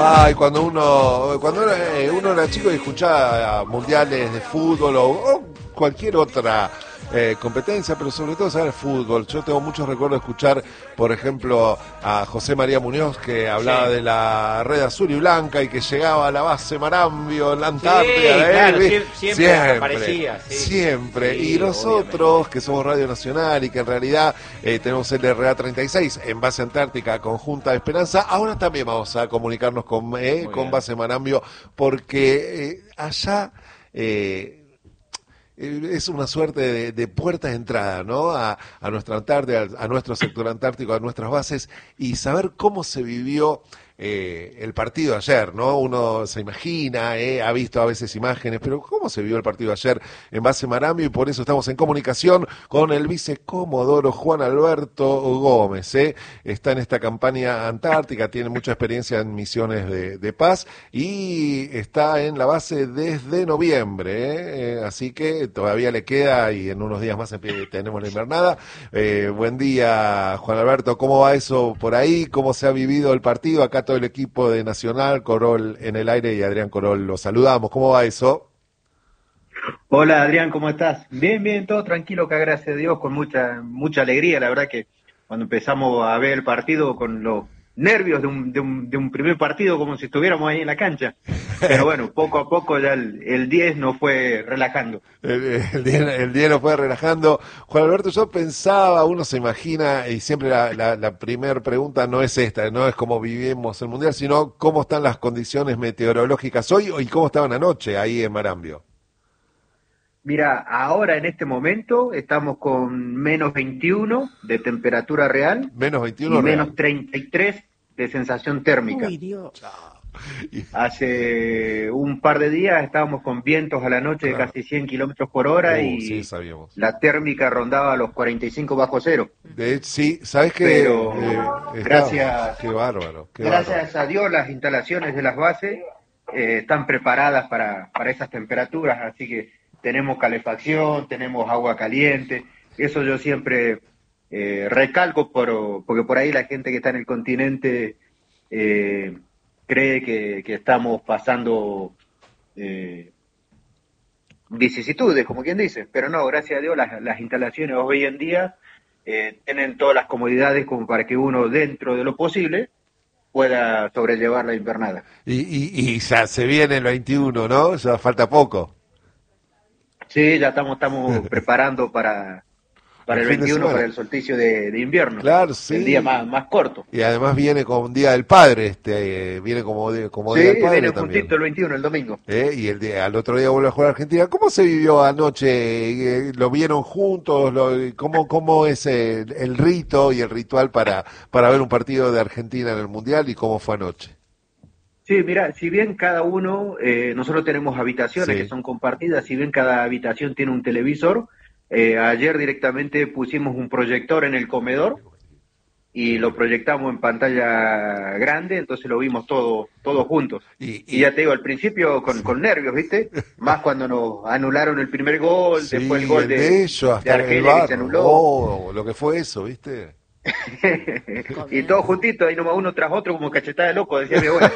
Ay, cuando uno era chico y escuchaba mundiales de fútbol o cualquier otra competencia, pero sobre todo saber fútbol. Yo tengo muchos recuerdos de escuchar, por ejemplo, a José María Muñoz, que hablaba de la red azul y blanca y que llegaba a la base Marambio en la Antártida. Claro, siempre aparecía. Siempre. Sí, Y nosotros, obviamente, que somos Radio Nacional y que en realidad tenemos el RA 36 en base Antártica, Conjunta de Esperanza, ahora también vamos a comunicarnos con base Marambio, porque allá... es una suerte de puerta de entrada, ¿no? A nuestra Antártida, a nuestro sector antártico, a nuestras bases, y saber cómo se vivió el partido ayer, ¿no? Uno se imagina, ha visto a veces imágenes, pero ¿cómo se vivió el partido ayer en base Marambio? Y por eso estamos en comunicación con el vicecomodoro Juan Alberto Gómez, Está en esta campaña antártica, tiene mucha experiencia en misiones de paz y está en la base desde noviembre, así que todavía le queda y en unos días más tenemos la invernada. Buen día, Juan Alberto, ¿cómo va eso por ahí? ¿Cómo se ha vivido el partido? Acá todo el equipo de Nacional, Corol en el aire y Adrián Corol, los saludamos. ¿Cómo va eso? Hola Adrián, ¿cómo estás? Bien, todo tranquilo, que gracias a Dios, con mucha alegría. La verdad que cuando empezamos a ver el partido con los nervios de un primer partido, como si estuviéramos ahí en la cancha. Pero bueno, poco a poco ya el 10 nos fue relajando. El 10 nos fue relajando. Juan Alberto, yo pensaba, uno se imagina, y siempre la primera pregunta no es esta, no es cómo vivimos el Mundial, sino cómo están las condiciones meteorológicas hoy y cómo estaban anoche ahí en Marambio. Mira, ahora en este momento estamos con menos 21 de temperatura real, menos 21 y real, menos 33 de sensación térmica. Uy, Dios. Hace un par de días estábamos con vientos a la noche de casi 100 kilómetros por hora y sí, sabíamos. La térmica rondaba los 45 bajo cero. De hecho, sí, ¿sabes qué? Pero gracias, qué bárbaro. Gracias a Dios las instalaciones de las bases están preparadas para esas temperaturas, así que tenemos calefacción, tenemos agua caliente. Eso yo siempre recalco porque por ahí la gente que está en el continente cree que estamos pasando vicisitudes, como quien dice, pero no, gracias a Dios las instalaciones hoy en día tienen todas las comodidades como para que uno, dentro de lo posible, pueda sobrellevar la invernada. Y ya se viene el 21, ¿no? Ya falta poco. Sí, ya estamos preparando para el 21, para el solsticio de invierno. Claro, sí. El día más corto. Y además viene como un Día del Padre, viene como Día del Padre viene también. juntito el 21, el domingo. Y al otro día vuelve a jugar Argentina. ¿Cómo se vivió anoche? ¿Lo vieron juntos? ¿Cómo es el rito y el ritual para ver un partido de Argentina en el Mundial y cómo fue anoche? Sí, mira, si bien cada uno, nosotros tenemos habitaciones que son compartidas, si bien cada habitación tiene un televisor, ayer directamente pusimos un proyector en el comedor y lo proyectamos en pantalla grande, entonces lo vimos todos juntos. Y ya te digo, al principio con nervios, ¿viste? Más cuando nos anularon el primer gol, después el gol de Argelia que se anuló. Lo que fue eso, ¿viste? Y todos juntitos, ahí nomás uno tras otro como cachetada de loco, decía mi abuela.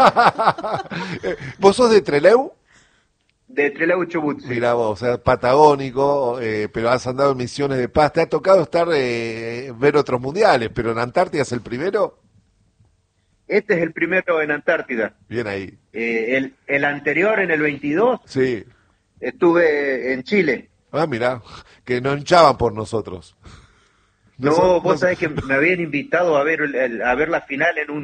¿Vos sos de Trelew? De Trelew, Chubut. Sí. Mirá vos, o sea, patagónico, pero has andado en misiones de paz. ¿Te ha tocado ver otros mundiales, pero en Antártida es el primero? Este es el primero en Antártida. Bien ahí. El anterior, en el 22, sí, estuve en Chile. Ah, mirá, que no hinchaban por nosotros. No, vos sabés que me habían invitado a ver la final en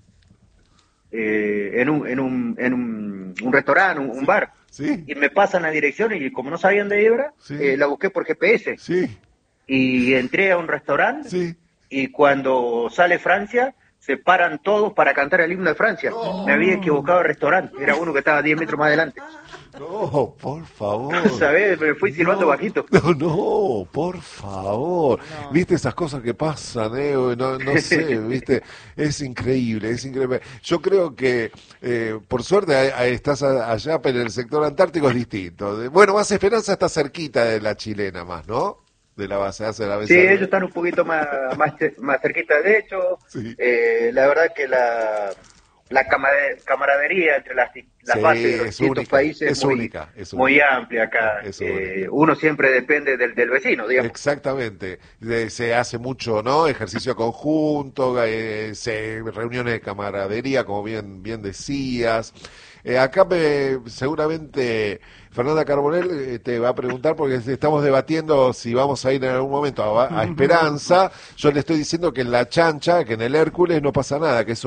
un restaurante, un bar. Sí. Y me pasan la dirección y como no sabían de Ibra, la busqué por GPS. Sí. Y entré a un restaurante. Sí. Y cuando sale Francia, se paran todos para cantar el himno de Francia. No. Me había equivocado de restaurante. Era uno que estaba 10 metros más adelante. No, por favor. ¿Sabés? Me fui silbando bajito. No, por favor. No. ¿Viste esas cosas que pasan? No sé, ¿viste? Es increíble. Yo creo que, por suerte, estás allá, pero en el sector antártico es distinto. Bueno, Base Esperanza está cerquita de la chilena más, ¿no? De la base de la Sí, ellos están un poquito más cerquita. De hecho, la verdad que camaradería entre las Sí, bases de los es distintos única, países es única, es única. muy amplia acá. Es única. Uno siempre depende del vecino, digamos. Exactamente. Se hace mucho, ¿no? Ejercicio conjunto, reuniones de camaradería, como bien decías. Acá seguramente Fernanda Carbonell te va a preguntar, porque estamos debatiendo si vamos a ir en algún momento a Esperanza. Yo le estoy diciendo que en la Chancha, que en el Hércules no pasa nada, que es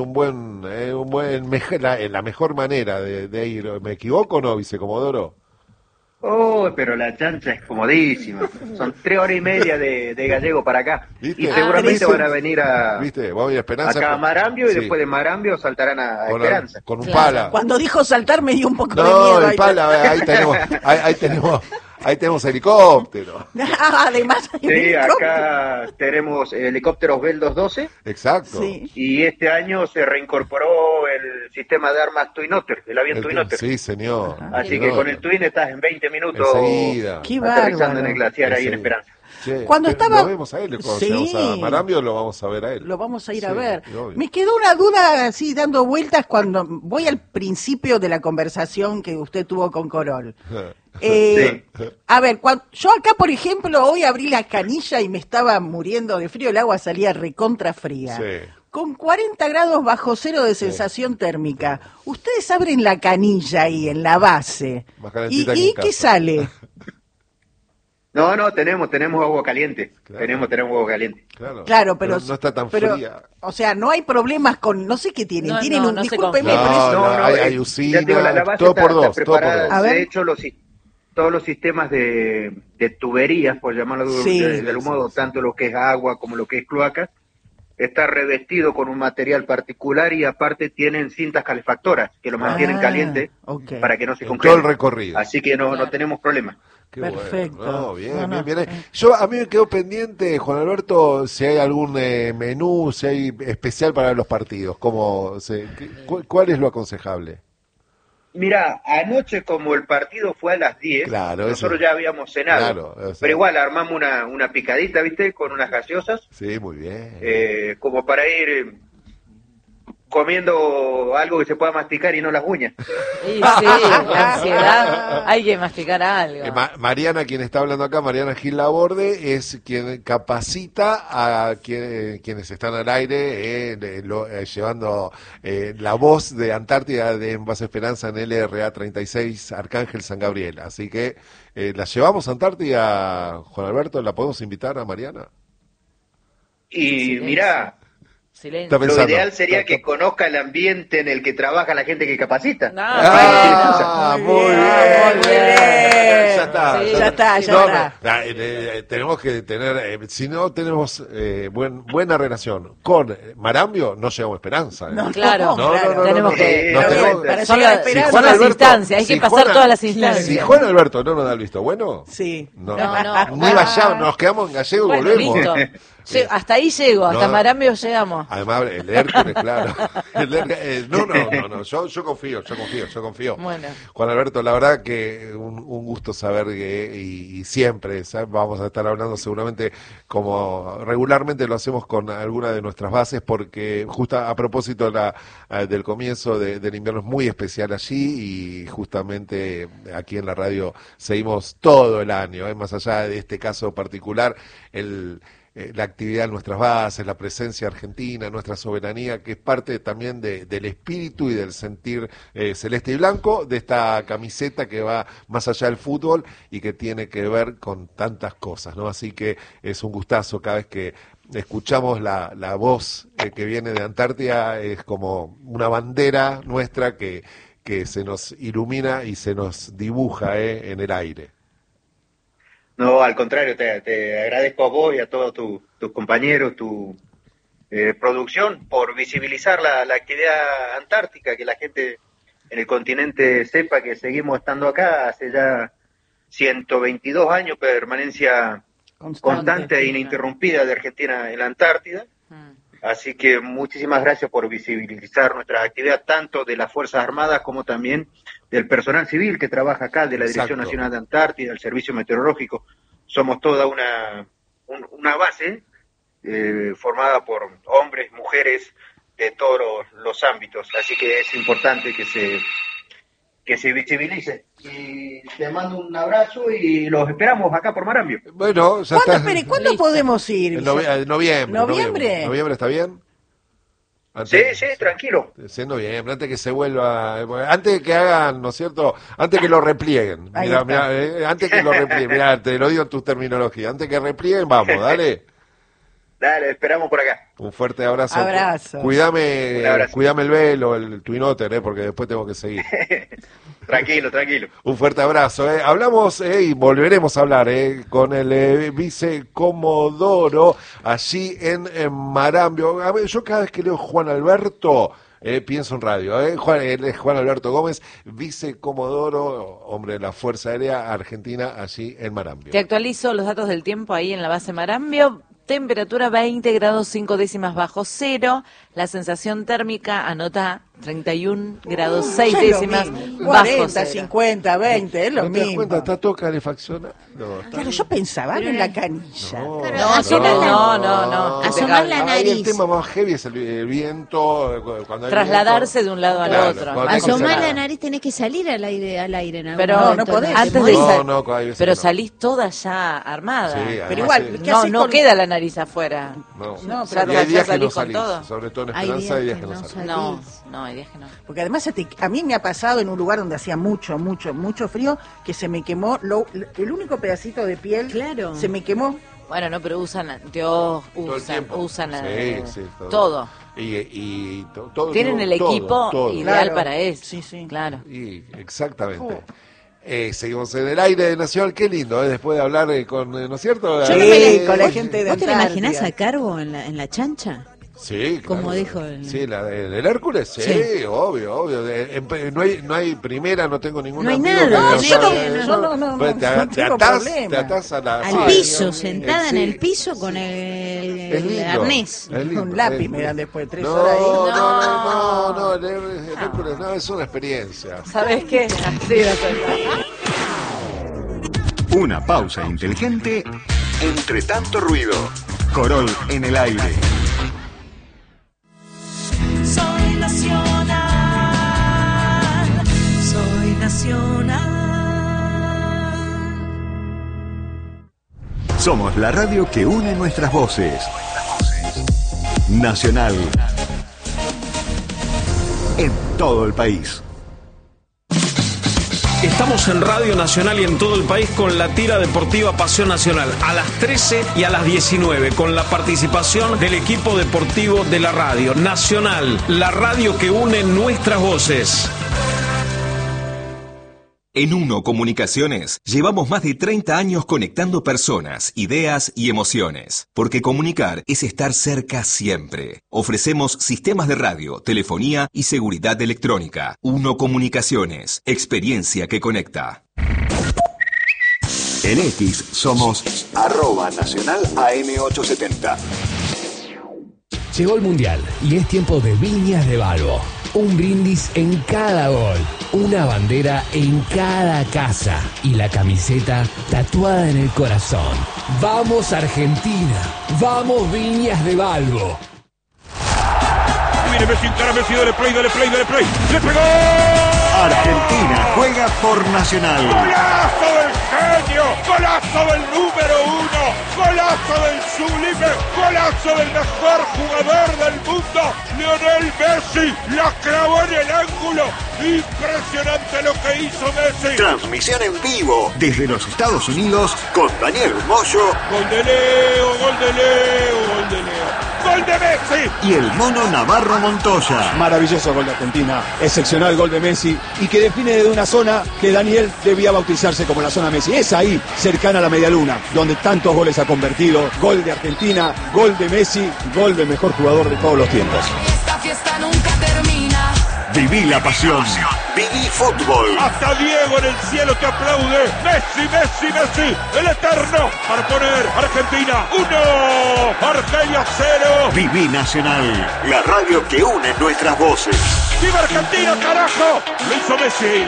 la mejor manera de ir. ¿Me equivoco o no, vicecomodoro? Oh, pero la chancha es comodísima. Son 3 horas y media de Gallego para acá. ¿Viste? Y seguramente van a venir ¿Viste? Vamos a ir a Esperanza. acá a Marambio y Sí. después de Marambio saltarán a Esperanza. Con un Claro. pala. Cuando dijo saltar me dio un poco de No, miedo. el pala, ahí tenemos helicóptero. Además, hay un Sí, helicóptero. acá tenemos helicópteros Bell 212 Exacto. Sí. y este año se reincorporó el sistema de armas Twin Otter, el avión Twin Otter. Sí, señor. Así que con el Twin estás en 20 minutos Enseguida. Qué aterrizando bárbaro. en el glaciar ahí en Enseguida. Esperanza. Che, Cuando pero estaba- lo vemos a él, cuando Sí. llegamos a Marambio lo vamos a ver a él. Lo vamos a ir Sí, a ver. obvio. Me quedó una duda así dando vueltas cuando voy al principio de la conversación que usted tuvo con Corol. A ver, yo acá, por ejemplo, hoy abrí la canilla y me estaba muriendo de frío, el agua salía recontra fría. Sí. Con 40 grados bajo cero de sensación térmica. Ustedes abren la canilla ahí en la base. Más ¿Y, calentita que y en qué casa. sale? No, tenemos agua caliente. Claro. Tenemos agua caliente. Claro, pero no está tan pero, fría. O sea, no hay problemas con, no sé qué tienen. No, Tienen no, un, no se discúlpeme, confía. pero No, es- hay ya usina, te digo, la base todo por está dos, todo por preparada. dos. A ver. De hecho, todos los sistemas de tuberías, por llamarlo Sí. de algún modo, Sí. tanto lo que es agua como lo que es cloacas, está revestido con un material particular y aparte tienen cintas calefactoras que lo mantienen caliente ok. para que no se En congele. todo el recorrido. Así que no tenemos problema. Qué Perfecto. bueno. No, bien, No, no. bien. A mí me quedó pendiente, Juan Alberto, si hay algún menú, si hay especial para los partidos. ¿Cuál es lo aconsejable? Mira, anoche como el partido fue a las 10, Claro, nosotros eso. ya habíamos cenado, Claro, o sea. pero igual armamos una picadita, ¿viste? Con unas gaseosas, Sí, muy bien. como para ir comiendo algo que se pueda masticar y no las uñas. Y sí, la ansiedad, hay que masticar algo. Mariana, quien está hablando acá, Mariana Gil Laborde, es quien capacita a quienes están al aire, llevando la voz de Antártida de Base Esperanza en LRA 36 Arcángel San Gabriel. Así que la llevamos a Antártida, Juan Alberto, ¿la podemos invitar a Mariana? Y Silencio. mira, Silencio. Está lo pensando. ideal sería que conozca el ambiente en el que trabaja la gente que capacita. No, Muy bien. muy bien. Ya está. Sí, ya está. Tenemos que tener, si no tenemos buena relación con Marambio, no llegamos a Esperanza. No, Claro, claro. tenemos que... no tenemos- Para Son llegar a las- Esperanza- son las instancias, hay si que pasar todas las instancias. Si Juan Alberto no nos da el visto bueno, Sí. no, No. ni vayamos, nos quedamos en Gallego y Bueno, volvemos. listo. Hasta ahí llego, hasta No. Marambio llegamos. Además, el Hércules, claro. No, yo confío. Bueno. Juan Alberto, la verdad que un gusto saber que, y siempre, ¿sabes? Vamos a estar hablando seguramente como regularmente lo hacemos con alguna de nuestras bases, porque justo a propósito del comienzo del invierno es muy especial allí y justamente aquí en la radio seguimos todo el año, más allá de este caso particular, la actividad en nuestras bases, la presencia argentina, nuestra soberanía, que es parte también del espíritu y del sentir celeste y blanco de esta camiseta que va más allá del fútbol y que tiene que ver con tantas cosas, ¿no? Así que es un gustazo cada vez que escuchamos la voz que viene de Antártida, es como una bandera nuestra que se nos ilumina y se nos dibuja en el aire. No, al contrario, te agradezco a vos y a todos tus compañeros, tu producción, por visibilizar la actividad antártica, que la gente en el continente sepa que seguimos estando acá hace ya 122 años, permanencia constante e ininterrumpida de Argentina en la Antártida. Así que muchísimas gracias por visibilizar nuestra actividad, tanto de las Fuerzas Armadas como también del personal civil que trabaja acá, de la Dirección Exacto. Nacional de Antártida, del Servicio Meteorológico. Somos toda una base formada por hombres, mujeres, todos los ámbitos, así que es importante que se visibilice. Y te mando un abrazo y los esperamos acá por Marambio. Bueno, ya ¿Cuándo, está. espere, ¿cuándo podemos ir? Noviembre. ¿Noviembre? ¿Noviembre está bien? Sí, tranquilo. Sí, noviembre, antes que se vuelva, antes de que hagan, ¿no es cierto? Antes que lo replieguen. Ahí Mirá, está. antes que lo replieguen, mirá, te lo digo en tus terminologías. Antes que replieguen, vamos, dale. Dale, esperamos por acá. Un fuerte abrazo. Abrazo. Cuídame, Un abrazo. cuídame el velo, el Twinotter, porque después tengo que seguir. Tranquilo. Un fuerte abrazo. Hablamos y volveremos a hablar con el vicecomodoro allí en Marambio. A ver, yo cada vez que leo Juan Alberto, pienso en radio. Él es Juan Alberto Gómez, vicecomodoro, hombre de la Fuerza Aérea Argentina, allí en Marambio. Te actualizo los datos del tiempo ahí en la base Marambio. Temperatura 20 grados 5 décimas bajo cero. La sensación térmica anota 31 grados 6 Es lo décimas mismo. bajo 40, cero. 50, 20, es lo ¿No te das mismo. cuenta? ¿Está todo calefaccionado? No, Claro, yo pensaba en la canilla. No, Claro, No, asomar la- no. asomar la Ahí el nariz. tema más heavy es el viento. Cuando hay Trasladarse viento. de un lado al Claro, otro. cuando hay que Asomar salir. la nariz tenés que salir al aire en algún Pero momento, no podés. antes Te de morís. sal- No, hay veces pero que no. salís toda ya armada. Sí, Pero además, igual, ¿qué No, haces no con- queda la nariz afuera. No, No, Ya y hay días que salís no con salís, todo. sobre todo en Hay Esperanza hay días días que que no no salís. No, hay días que no. Porque además a mí me ha pasado en un lugar donde hacía mucho frío que se me quemó el único pedacito de piel. Claro. Se me quemó. Bueno, no, pero usan anteojos, Todo el tiempo. usan Sí, todo. Y todo. Tienen el todo, equipo todo. ideal Claro. para eso. Sí. Claro. Y exactamente. Seguimos en el aire de Nacional, qué lindo, después de hablar con, ¿no es cierto? Yo Eh, no me con la oye, gente de ¿Vos te lo Antártida. imaginás a Carbo en la chancha? Sí, Como claro. dijo el- Sí, la del Hércules, sí, Sí. obvio. No hay primera, no tengo ningún No hay amigo nada, que tenés haya- que- no Pues te tengo atás problema. a la... Al sí, piso, sí, sentada en sí. el piso con Es el lindo, arnés. es lindo, Un lápiz es me lindo. dan después de 3 No, horas ahí. no, el Hércules, no, es una experiencia. ¿Sabes qué? Así va a ser. Una pausa inteligente entre tanto ruido. Corol en el aire. Soy nacional, soy nacional. Somos la radio que une nuestras voces. Nacional. En todo el país. Estamos en Radio Nacional y en todo el país con la tira deportiva Pasión Nacional a las 13 y a las 19 con la participación del equipo deportivo de la radio Nacional, la radio que une nuestras voces. En Uno Comunicaciones llevamos más de 30 años conectando personas, ideas y emociones, porque comunicar es estar cerca siempre. Ofrecemos sistemas de radio, telefonía y seguridad electrónica. Uno Comunicaciones, experiencia que conecta. En X somos @Nacional AM870. Llegó el Mundial y es tiempo de Viñas de Balbo. Un brindis en cada gol, una bandera en cada casa y la camiseta tatuada en el corazón. ¡Vamos Argentina! ¡Vamos Viñas de Balbo! Viene Messi, encara Messi, dale play, ¡le pegó! Argentina juega por Nacional. ¡Golazo del genio! ¡Golazo del número 1! ¡Golazo del sublime! ¡Golazo del mejor jugador del mundo! ¡Lionel Messi! ¡La clavó en el ángulo! ¡Impresionante lo que hizo Messi! Transmisión en vivo desde los Estados Unidos con Daniel Moyo ¡Gol de Leo! ¡Gol de Leo! ¡Gol de Leo! ¡Gol de Messi! y el mono Navarro Montoya. Maravilloso gol de Argentina, excepcional gol de Messi y que define desde una zona que Daniel debía bautizarse como la zona Messi. Es ahí, cercana a la media luna, donde tantos goles ha convertido. Gol de Argentina, gol de Messi, gol del mejor jugador de todos los tiempos. Esta fiesta nunca termina. Viví la pasión. Viví fútbol. Hasta Diego en el cielo te aplaude. Messi, Messi, Messi, el eterno para poner Argentina 1, Argelia 0. Viví Nacional, la radio que une nuestras voces. ¡Viva Argentina, carajo! Lo hizo Messi.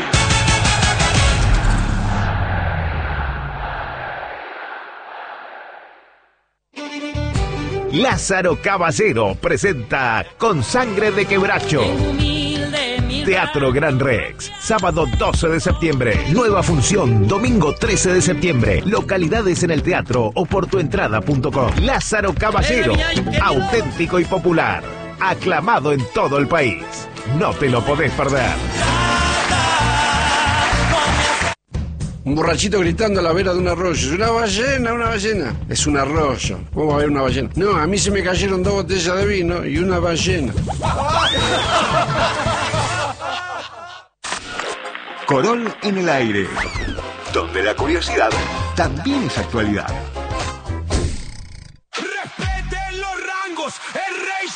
Lázaro Caballero presenta Con Sangre de Quebracho. Teatro Gran Rex, sábado 12 de septiembre. Nueva función, domingo 13 de septiembre. Localidades en el teatro o por tuentrada.com. Lázaro Caballero, auténtico y popular. Aclamado en todo el país. No te lo podés perder. Un borrachito gritando a la vera de un arroyo. ¡Es una ballena, una ballena! Es un arroyo. ¿Cómo va a haber una ballena? No, a mí se me cayeron 2 botellas de vino y una ballena. Corol en el aire, donde la curiosidad también es actualidad.